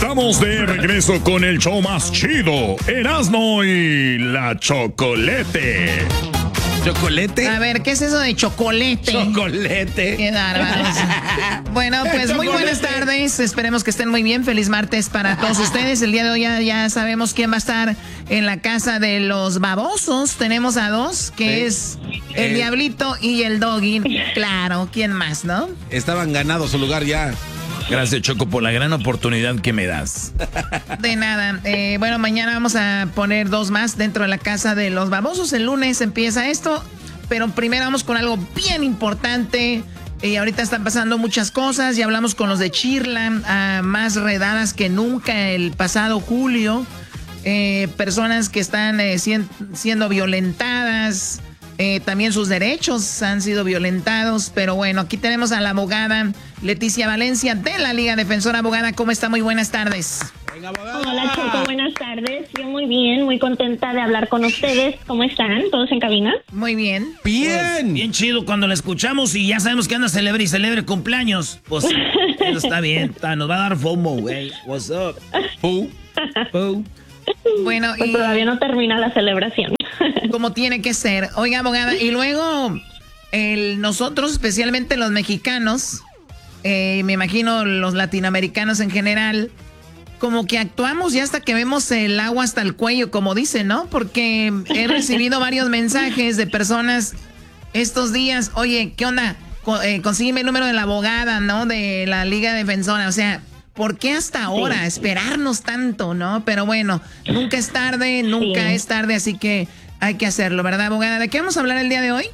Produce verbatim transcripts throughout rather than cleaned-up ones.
Estamos de regreso con el show más chido, Erasmo y la Chocolete. ¿Chocolete? A ver, ¿qué es eso de chocolete? Chocolete. Qué bárbaros. Bueno, pues muy buenas tardes. Esperemos que estén muy bien. Feliz martes para todos ustedes. El día de hoy ya, ya sabemos quién va a estar en la casa de los babosos. Tenemos a dos, que sí. es el eh. Diablito y el Doggy. Claro, ¿quién más, no? Estaban ganados su lugar ya. Gracias, Choco, por la gran oportunidad que me das. De nada. Eh, bueno, mañana vamos a poner dos más dentro de la casa de los babosos. El lunes empieza esto, pero primero vamos con algo bien importante. Y eh, ahorita están pasando muchas cosas. Ya hablamos con los de Chirla, uh, más redadas que nunca el pasado julio. Eh, personas que están eh, cien, siendo violentadas. Eh, también sus derechos han sido violentados, pero bueno, aquí tenemos a la abogada Leticia Valencia de la Liga Defensora. Abogada, ¿cómo está? Muy buenas tardes. Venga, hola, Choco, buenas tardes. Yo muy bien, muy contenta de hablar con ustedes. ¿Cómo están? ¿Todos en cabina? Muy bien. Bien. Pues, bien chido cuando la escuchamos y ya sabemos que anda celebre y celebre cumpleaños. Pues eso está bien, está, nos va a dar FOMO, güey. What's up? Fu. Fu. Bueno, pues y todavía no termina la celebración. Como tiene que ser. Oiga, abogada, y luego el, nosotros, especialmente los mexicanos, eh, me imagino los latinoamericanos en general, como que actuamos ya hasta que vemos el agua hasta el cuello, como dicen, ¿no? Porque he recibido varios mensajes de personas estos días, oye, ¿qué onda? Co eh, consígueme el número de la abogada, ¿no? De la Liga Defensora, o sea... ¿Por qué hasta ahora? Sí. Esperarnos tanto, ¿no? Pero bueno, nunca es tarde, nunca sí. es tarde, así que hay que hacerlo, ¿verdad, abogada? ¿De qué vamos a hablar el día de hoy?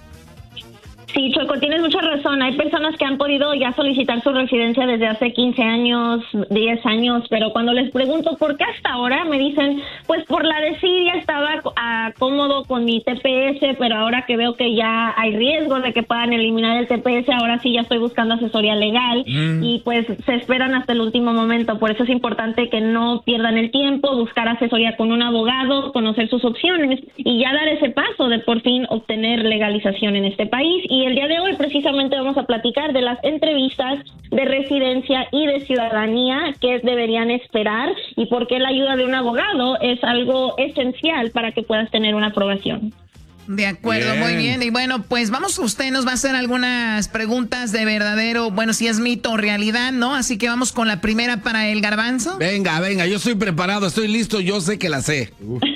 Sí, Choco, tienes mucha razón. Hay personas que han podido ya solicitar su residencia desde hace quince años, diez años, pero cuando les pregunto por qué hasta ahora, me dicen, pues por la desidia estaba uh, cómodo con mi T P S, pero ahora que veo que ya hay riesgo de que puedan eliminar el T P S, ahora sí ya estoy buscando asesoría legal mm. y pues se esperan hasta el último momento. Por eso es importante que no pierdan el tiempo, buscar asesoría con un abogado, conocer sus opciones y ya dar ese paso de por fin obtener legalización en este país. Y el día de hoy precisamente vamos a platicar de las entrevistas de residencia y de ciudadanía que deberían esperar y por qué la ayuda de un abogado es algo esencial para que puedas tener una aprobación. De acuerdo, bien. Muy bien. Y bueno, pues vamos, usted nos va a hacer algunas preguntas de verdadero, bueno, si es mito o realidad, ¿no? Así que vamos con la primera para el Garbanzo. Venga, venga, yo estoy preparado, estoy listo, yo sé que la sé.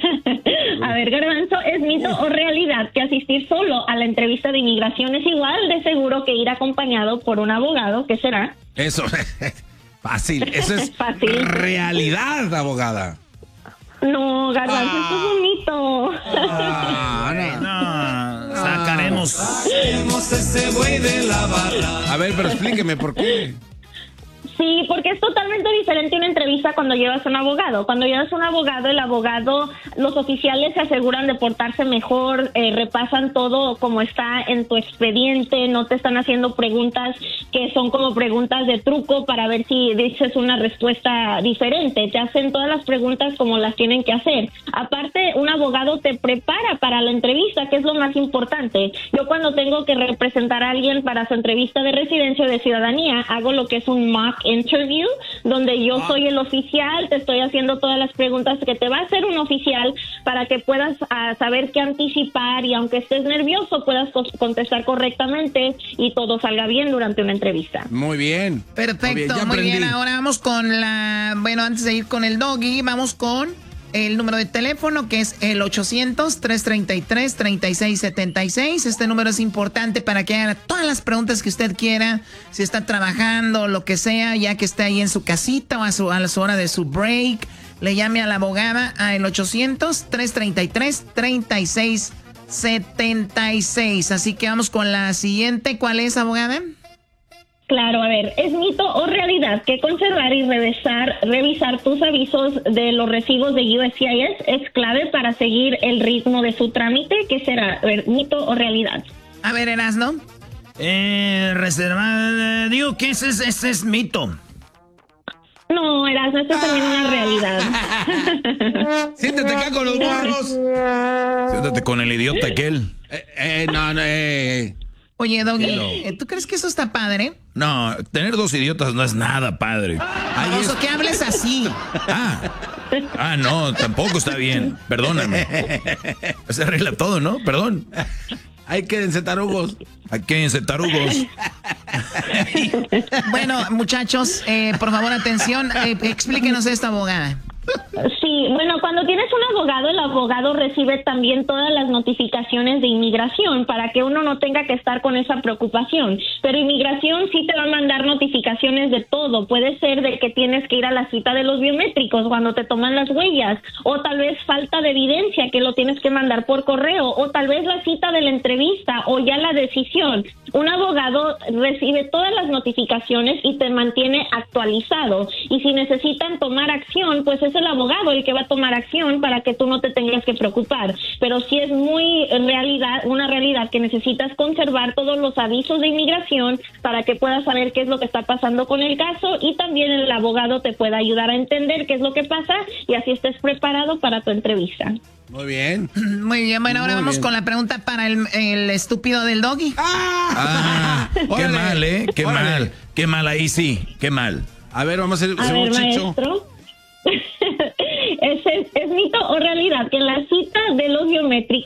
A ver, Garbanzo, ¿es mito o realidad que asistir solo a la entrevista de inmigración es igual de seguro que ir acompañado por un abogado? ¿Qué será? Eso, fácil, eso es fácil. Realidad, abogada. No, Garbanzo, ah. esto es un mito. Ah, no, no. Sacaremos. Ese güey de la barra. A ver, pero explíqueme por qué. Sí, porque es totalmente diferente una entrevista cuando llevas un abogado. Cuando llevas un abogado, el abogado, los oficiales se aseguran de portarse mejor, eh, repasan todo como está en tu expediente, no te están haciendo preguntas que son como preguntas de truco para ver si dices una respuesta diferente. Te hacen todas las preguntas como las tienen que hacer. Aparte, un abogado te prepara para la entrevista, que es lo más importante. Yo cuando tengo que representar a alguien para su entrevista de residencia o de ciudadanía, hago lo que es un mock interview, donde yo soy el oficial, te estoy haciendo todas las preguntas que te va a hacer un oficial para que puedas uh, saber qué anticipar y aunque estés nervioso puedas co contestar correctamente y todo salga bien durante una entrevista. Muy bien. Perfecto, muy bien, muy bien. Ahora vamos con la, bueno, antes de ir con el Doggy, vamos con el número de teléfono que es el ochocientos, tres treinta y tres, treinta y seis setenta y seis. Este número es importante para que haga todas las preguntas que usted quiera. Si está trabajando, lo que sea, ya que esté ahí en su casita o a, su, a su hora de su break, le llame a la abogada a el ochocientos, tres treinta y tres, treinta y seis setenta y seis. Así que vamos con la siguiente. ¿Cuál es, abogada? Claro, a ver, ¿es mito o realidad que conservar y revisar, revisar tus avisos de los recibos de U S C I S es clave para seguir el ritmo de su trámite? ¿Qué será? A ver, ¿mito o realidad? A ver, Erasmo. Eh, reservar, digo que ese es, ese es mito. No, Erasmo, esto es también una realidad. Siéntate acá con los guarros. Siéntate con el idiota aquel. Eh, eh, no, no, eh. Oye, Doggy, ¿tú crees que eso está padre? No, tener dos idiotas no es nada padre. Ay, eso es... que hables así. Ah, ah, no, tampoco está bien. Perdóname. Se arregla todo, ¿no? Perdón. Hay que tarugos. Hay que tarugos. Bueno, muchachos, eh, por favor, atención. Eh, explíquenos esta abogada. Sí, bueno, cuando tienes un abogado, el abogado recibe también todas las notificaciones de inmigración para que uno no tenga que estar con esa preocupación. Pero inmigración sí te va a mandar notificaciones de todo. Puede ser de que tienes que ir a la cita de los biométricos cuando te toman las huellas, o tal vez falta de evidencia que lo tienes que mandar por correo, o tal vez la cita de la entrevista o ya la decisión. Un abogado recibe todas las notificaciones y te mantiene actualizado. Y si necesitan tomar acción, pues es el abogado el que va a tomar acción para que tú no te tengas que preocupar. Pero sí es muy realidad, una realidad que necesitas conservar todos los avisos de inmigración para que puedas saber qué es lo que está pasando con el caso, y también el abogado te pueda ayudar a entender qué es lo que pasa y así estés preparado para tu entrevista. Muy bien. Muy bien, bueno, ahora Muy vamos bien. con la pregunta para el, el estúpido del Doggy. Ah, qué Órale. mal, ¿eh? Qué Órale. mal. Qué mal ahí sí, qué mal. A ver, vamos a hacer, A hacer ver, un chicho. maestro. ¿Es, es, ¿Es mito o realidad que en la cita de los biométricos